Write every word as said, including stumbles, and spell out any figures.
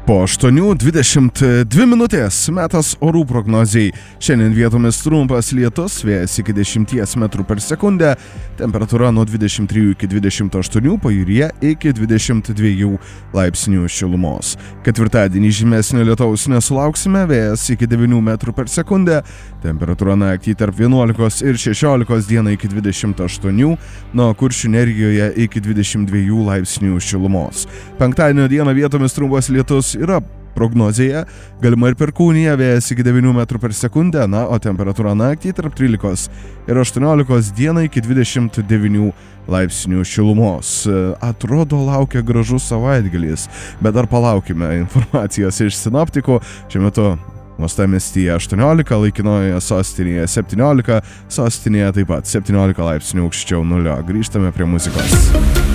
Po aštuonių dvidešimt dvi minutės metas orų prognozijai. Šiandien vietomis trumpas lietus, vėjas iki dešimties metrų per sekundę, temperatūra nuo dvidešimt trijų iki dvidešimt aštuonių, pajūryje iki dvidešimt dviejų laipsnių šilumos. Ketvirtadienį žymesnio lietaus nesulauksime, vėjas iki devynių metrų per sekundę, temperatūra naktį tarp vienuolikos ir šešiolikos, dieną iki dvidešimt aštuonių, nuo Kuršių Nerijoje iki dvidešimt dviejų laipsnių šilumos. Penktadienio dieną vietomis trumpas lietus yra prognozėje, galima ir Perkūnija, vėjas iki devynių metrų per sekundę, na, o temperatūra naktį tarp trylikos ir aštuoniolikos, dieną iki dvidešimt devynių laipsnių šilumos. Atrodo, laukia gražus savaitgalis, bet dar palaukime informacijos iš sinoptikų. Šiuo metu uostamiestyje aštuoniolika, laikinojoje sostinėje septyniolika, sostinėje taip pat septyniolika laipsnių aukščiau nulio. Grįžtame prie muzikos.